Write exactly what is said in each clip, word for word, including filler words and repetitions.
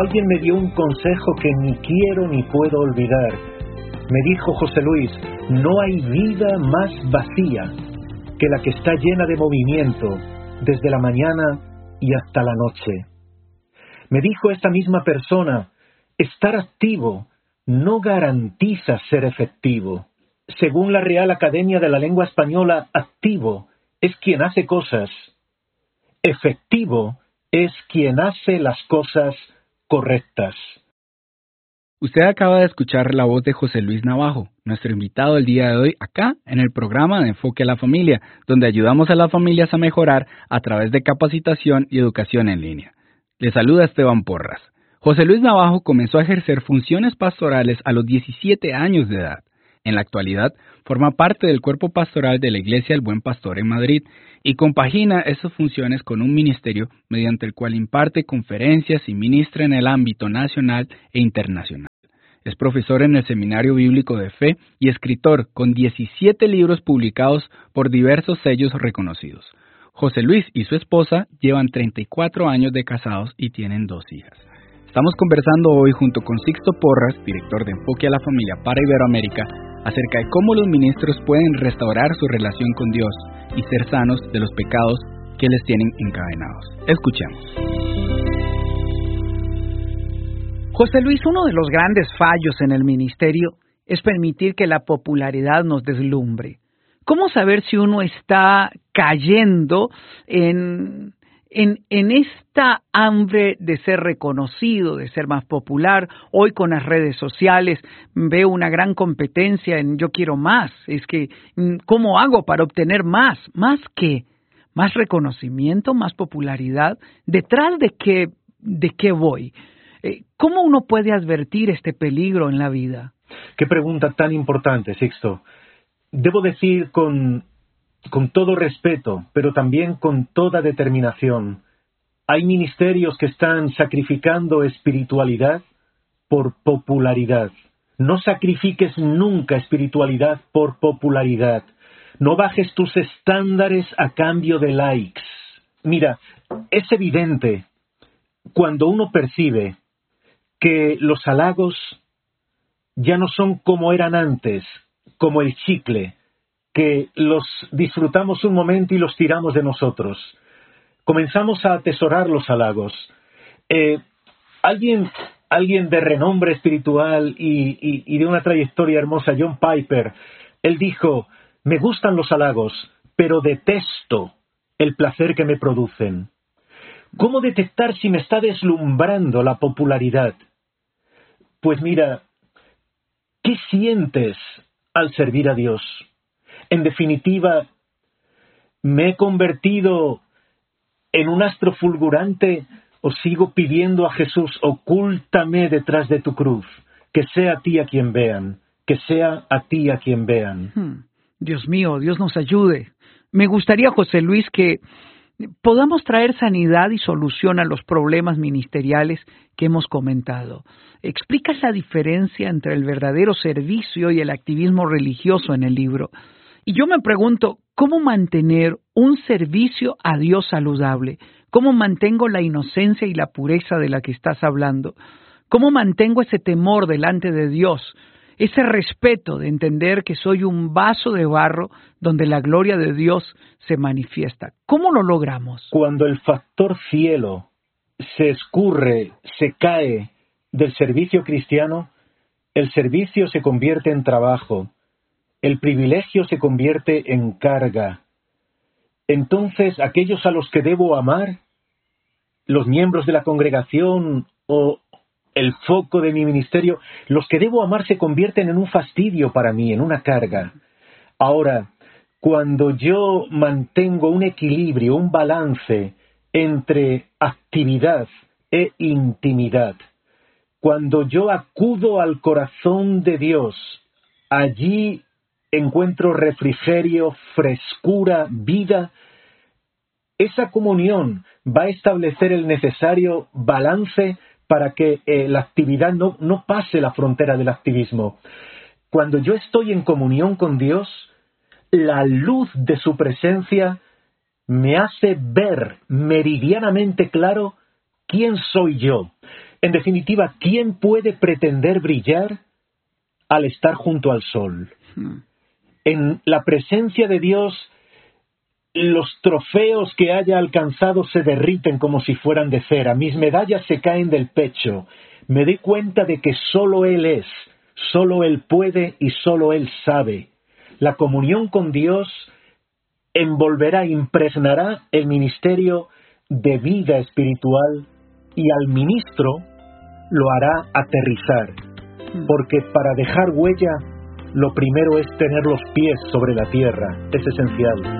alguien me dio un consejo que ni quiero ni puedo olvidar. Me dijo: José Luis, no hay vida más vacía que la que está llena de movimiento desde la mañana y hasta la noche. Me dijo esta misma persona: estar activo no garantiza ser efectivo. Según la Real Academia de la Lengua Española, activo es quien hace cosas. Efectivo es quien hace las cosas correctas. Usted acaba de escuchar la voz de José Luis Navajo, nuestro invitado el día de hoy acá en el programa de Enfoque a la Familia, donde ayudamos a las familias a mejorar a través de capacitación y educación en línea. Le saluda Esteban Porras. José Luis Navajo comenzó a ejercer funciones pastorales a los diecisiete años de edad. En la actualidad, forma parte del cuerpo pastoral de la Iglesia El Buen Pastor en Madrid y compagina esas funciones con un ministerio mediante el cual imparte conferencias y ministra en el ámbito nacional e internacional. Es profesor en el Seminario Bíblico de Fe y escritor con diecisiete libros publicados por diversos sellos reconocidos. José Luis y su esposa llevan treinta y cuatro años de casados y tienen dos hijas. Estamos conversando hoy junto con Sixto Porras, director de Enfoque a la Familia para Iberoamérica, acerca de cómo los ministros pueden restaurar su relación con Dios y ser sanos de los pecados que les tienen encadenados. Escuchemos. José Luis, uno de los grandes fallos en el ministerio es permitir que la popularidad nos deslumbre. ¿Cómo saber si uno está cayendo en, en, en esta hambre de ser reconocido, de ser más popular? Hoy con las redes sociales veo una gran competencia en yo quiero más. Es que, ¿cómo hago para obtener más? ¿Más qué? ¿Más reconocimiento? ¿Más popularidad? ¿Detrás de qué, de qué voy? ¿Cómo uno puede advertir este peligro en la vida? Qué pregunta tan importante, Sixto. Debo decir con, con todo respeto, pero también con toda determinación, hay ministerios que están sacrificando espiritualidad por popularidad. No sacrifiques nunca espiritualidad por popularidad. No bajes tus estándares a cambio de likes. Mira, es evidente cuando uno percibe que los halagos ya no son como eran antes, como el chicle, que los disfrutamos un momento y los tiramos de nosotros. Comenzamos a atesorar los halagos. Eh, alguien, alguien de renombre espiritual y, y, y de una trayectoria hermosa, John Piper, él dijo: me gustan los halagos, pero detesto el placer que me producen. ¿Cómo detectar si me está deslumbrando la popularidad? Pues mira, ¿qué sientes al servir a Dios? En definitiva, ¿me he convertido en un astro fulgurante o sigo pidiendo a Jesús: ocúltame detrás de tu cruz, que sea a ti a quien vean, que sea a ti a quien vean? Hmm. Dios mío, Dios nos ayude. Me gustaría, José Luis, que podamos traer sanidad y solución a los problemas ministeriales que hemos comentado. ¿Explicas la diferencia entre el verdadero servicio y el activismo religioso en el libro? Y yo me pregunto, ¿cómo mantener un servicio a Dios saludable? ¿Cómo mantengo la inocencia y la pureza de la que estás hablando? ¿Cómo mantengo ese temor delante de Dios? Ese respeto de entender que soy un vaso de barro donde la gloria de Dios se manifiesta. ¿Cómo lo logramos? Cuando el factor cielo se escurre, se cae del servicio cristiano, el servicio se convierte en trabajo, el privilegio se convierte en carga. Entonces, aquellos a los que debo amar, los miembros de la congregación o el foco de mi ministerio, los que debo amar se convierten en un fastidio para mí, en una carga. Ahora, cuando yo mantengo un equilibrio, un balance entre actividad e intimidad, cuando yo acudo al corazón de Dios, allí encuentro refrigerio, frescura, vida. Esa comunión va a establecer el necesario balance para que eh, la actividad no, no pase la frontera del activismo. Cuando yo estoy en comunión con Dios, la luz de su presencia me hace ver meridianamente claro quién soy yo. En definitiva, ¿quién puede pretender brillar al estar junto al sol? En la presencia de Dios, los trofeos que haya alcanzado se derriten como si fueran de cera. Mis medallas se caen del pecho. Me doy cuenta de que solo Él es, solo Él puede y solo Él sabe. La comunión con Dios envolverá, impregnará el ministerio de vida espiritual y al ministro lo hará aterrizar. Porque para dejar huella, lo primero es tener los pies sobre la tierra. Es esencial.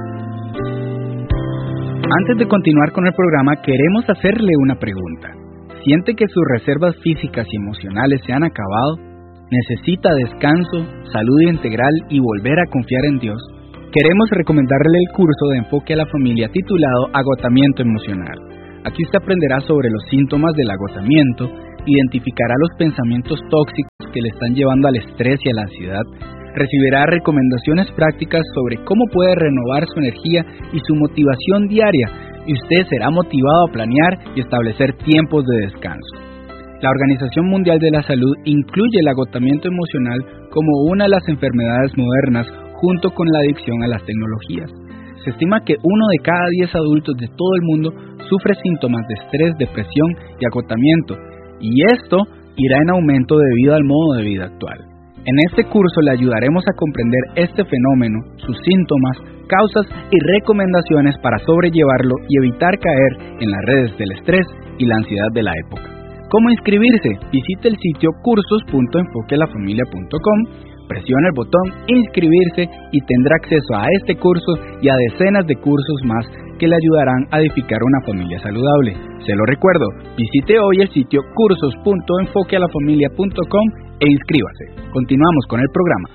Antes de continuar con el programa, queremos hacerle una pregunta. ¿Siente que sus reservas físicas y emocionales se han acabado? ¿Necesita descanso, salud integral y volver a confiar en Dios? Queremos recomendarle el curso de Enfoque a la Familia titulado Agotamiento Emocional. Aquí usted aprenderá sobre los síntomas del agotamiento, identificará los pensamientos tóxicos que le están llevando al estrés y a la ansiedad, recibirá recomendaciones prácticas sobre cómo puede renovar su energía y su motivación diaria, y usted será motivado a planear y establecer tiempos de descanso. La Organización Mundial de la Salud incluye el agotamiento emocional como una de las enfermedades modernas junto con la adicción a las tecnologías. Se estima que uno de cada diez adultos de todo el mundo sufre síntomas de estrés, depresión y agotamiento, y esto irá en aumento debido al modo de vida actual. En este curso le ayudaremos a comprender este fenómeno, sus síntomas, causas y recomendaciones para sobrellevarlo y evitar caer en las redes del estrés y la ansiedad de la época. ¿Cómo inscribirse? Visite el sitio cursos punto enfoque a la familia punto com, presione el botón inscribirse y tendrá acceso a este curso y a decenas de cursos más que le ayudarán a edificar una familia saludable. Se lo recuerdo, visite hoy el sitio cursos punto enfoque a la familia punto com e inscríbase. Continuamos con el programa.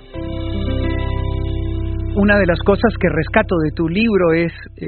Una de las cosas que rescato de tu libro es eh,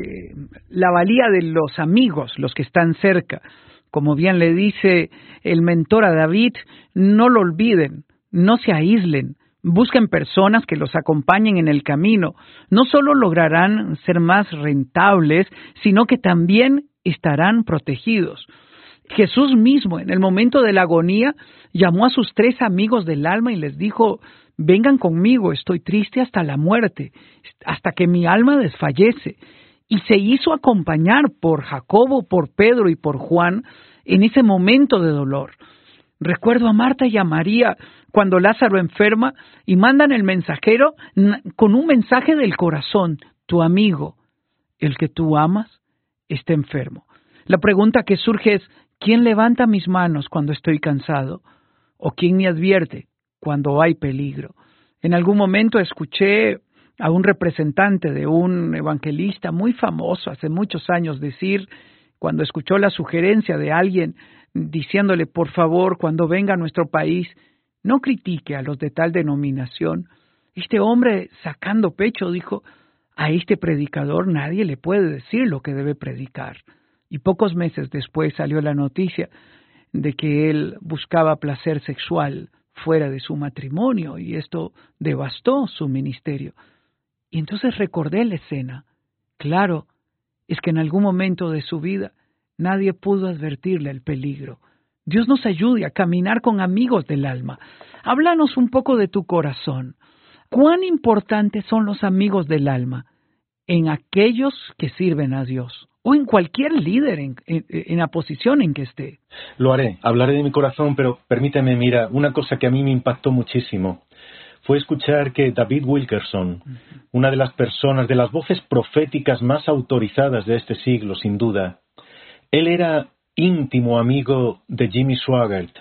la valía de los amigos, los que están cerca. Como bien le dice el mentor a David, no lo olviden, no se aíslen, busquen personas que los acompañen en el camino. No solo lograrán ser más rentables, sino que también estarán protegidos. Jesús mismo, en el momento de la agonía, llamó a sus tres amigos del alma y les dijo: vengan conmigo, estoy triste hasta la muerte, hasta que mi alma desfallece. Y se hizo acompañar por Jacobo, por Pedro y por Juan en ese momento de dolor. Recuerdo a Marta y a María cuando Lázaro enferma y mandan el mensajero con un mensaje del corazón: tu amigo, el que tú amas, está enfermo. La pregunta que surge es: ¿quién levanta mis manos cuando estoy cansado? ¿O quién me advierte cuando hay peligro? En algún momento escuché a un representante de un evangelista muy famoso hace muchos años decir, cuando escuchó la sugerencia de alguien diciéndole: por favor, cuando venga a nuestro país, no critique a los de tal denominación. Este hombre, sacando pecho, dijo: a este predicador nadie le puede decir lo que debe predicar. Y pocos meses después salió la noticia de que él buscaba placer sexual fuera de su matrimonio y esto devastó su ministerio. Y entonces recordé la escena. Claro, es que en algún momento de su vida nadie pudo advertirle el peligro. Dios nos ayude a caminar con amigos del alma. Háblanos un poco de tu corazón. ¿Cuán importantes son los amigos del alma en aquellos que sirven a Dios? O en cualquier líder en, en, en la posición en que esté. Lo haré, hablaré de mi corazón, pero permíteme, mira, una cosa que a mí me impactó muchísimo fue escuchar que David Wilkerson, una de las personas, de las voces proféticas más autorizadas de este siglo, sin duda, él era íntimo amigo de Jimmy Swaggart.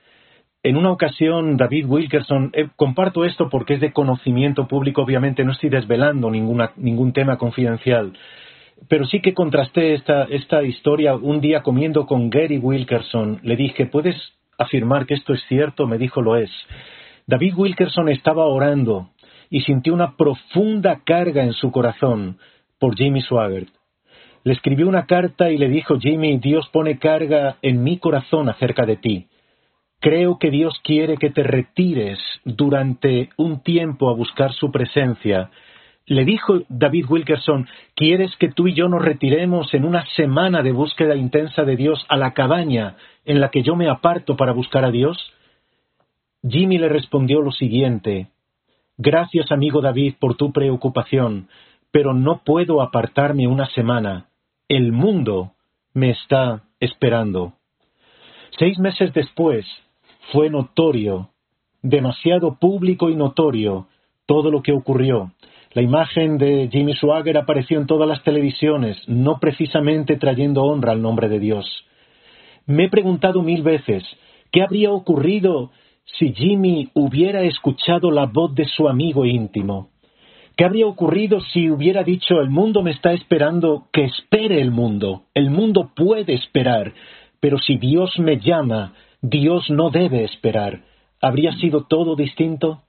En una ocasión, David Wilkerson, eh, comparto esto porque es de conocimiento público, obviamente no estoy desvelando ninguna, ningún tema confidencial, pero sí que contrasté esta, esta historia un día comiendo con Gary Wilkerson. Le dije: ¿puedes afirmar que esto es cierto? Me dijo: lo es. David Wilkerson estaba orando y sintió una profunda carga en su corazón por Jimmy Swaggart. Le escribió una carta y le dijo: Jimmy, Dios pone carga en mi corazón acerca de ti. Creo que Dios quiere que te retires durante un tiempo a buscar su presencia. Le dijo David Wilkerson: ¿quieres que tú y yo nos retiremos en una semana de búsqueda intensa de Dios a la cabaña en la que yo me aparto para buscar a Dios? Jimmy le respondió lo siguiente: gracias, amigo David, por tu preocupación, pero no puedo apartarme una semana. El mundo me está esperando. Seis meses después, fue notorio, demasiado público y notorio, todo lo que ocurrió. La imagen de Jimmy Swaggart apareció en todas las televisiones, no precisamente trayendo honra al nombre de Dios. Me he preguntado mil veces, ¿qué habría ocurrido si Jimmy hubiera escuchado la voz de su amigo íntimo? ¿Qué habría ocurrido si hubiera dicho, el mundo me está esperando, que espere el mundo? El mundo puede esperar, pero si Dios me llama, Dios no debe esperar. ¿Habría sido todo distinto?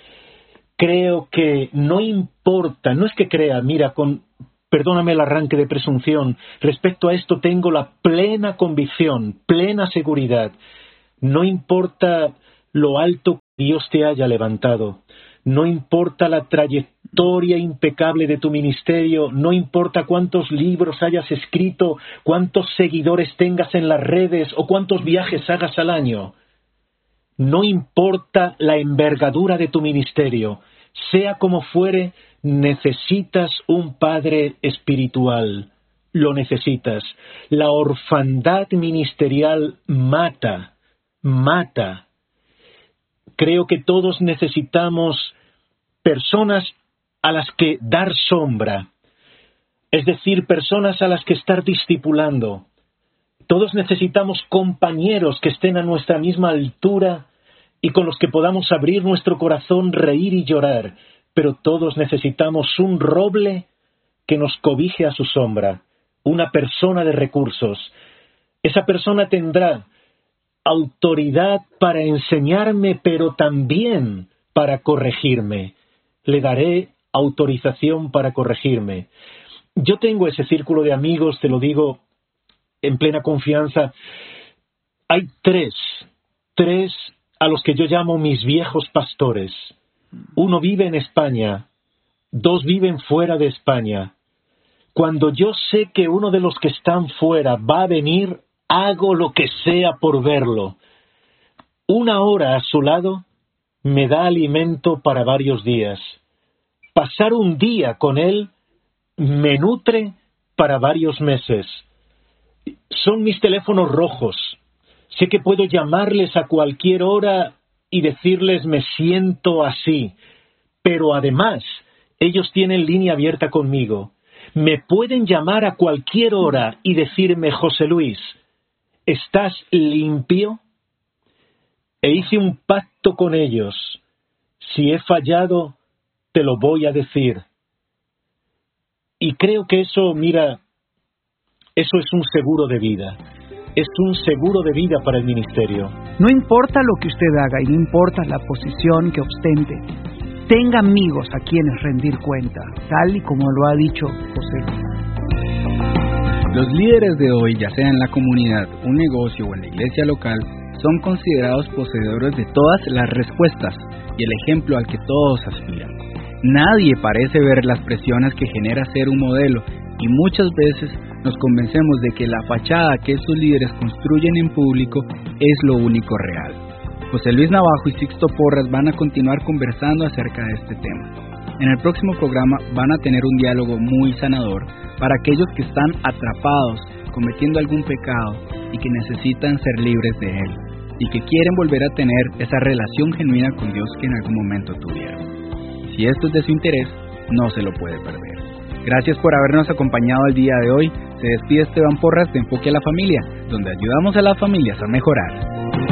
Creo que no importa, no es que crea, mira, con, perdóname el arranque de presunción, respecto a esto tengo la plena convicción, plena seguridad. No importa lo alto que Dios te haya levantado, no importa la trayectoria impecable de tu ministerio, no importa cuántos libros hayas escrito, cuántos seguidores tengas en las redes o cuántos viajes hagas al año. No importa la envergadura de tu ministerio, sea como fuere, necesitas un padre espiritual. Lo necesitas. La orfandad ministerial mata, mata. Creo que todos necesitamos personas a las que dar sombra, es decir, personas a las que estar discipulando. Todos necesitamos compañeros que estén a nuestra misma altura y con los que podamos abrir nuestro corazón, reír y llorar, pero todos necesitamos un roble que nos cobije a su sombra, una persona de recursos. Esa persona tendrá autoridad para enseñarme, pero también para corregirme. Le daré autorización para corregirme. Yo tengo ese círculo de amigos, te lo digo en plena confianza. Hay tres, tres a los que yo llamo mis viejos pastores. Uno vive en España, dos viven fuera de España. Cuando yo sé que uno de los que están fuera va a venir, hago lo que sea por verlo. Una hora a su lado me da alimento para varios días. Pasar un día con él me nutre para varios meses. Son mis teléfonos rojos. Sé que puedo llamarles a cualquier hora y decirles me siento así, pero además ellos tienen línea abierta conmigo. Me pueden llamar a cualquier hora y decirme, José Luis, ¿estás limpio? E hice un pacto con ellos. Si he fallado, te lo voy a decir. Y creo que eso, mira, eso es un seguro de vida. Es un seguro de vida para el ministerio. No importa lo que usted haga y no importa la posición que ostente, tenga amigos a quienes rendir cuenta, tal y como lo ha dicho José Luis. Los líderes de hoy, ya sea en la comunidad, un negocio o en la iglesia local, son considerados poseedores de todas las respuestas y el ejemplo al que todos aspiran. Nadie parece ver las presiones que genera ser un modelo y muchas veces nos convencemos de que la fachada que estos líderes construyen en público es lo único real. José Luis Navajo y Sixto Porras van a continuar conversando acerca de este tema. En el próximo programa van a tener un diálogo muy sanador para aquellos que están atrapados cometiendo algún pecado y que necesitan ser libres de él y que quieren volver a tener esa relación genuina con Dios que en algún momento tuvieron. Si esto es de su interés, no se lo puede perder. Gracias por habernos acompañado el día de hoy. Se despide Esteban Porras de Enfoque a la Familia, donde ayudamos a las familias a mejorar.